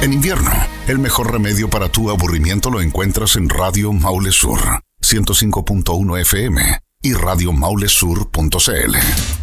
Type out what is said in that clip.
En invierno, el mejor remedio para tu aburrimiento lo encuentras en Radio Maule Sur, 105.1 FM y radiomaulesur.cl.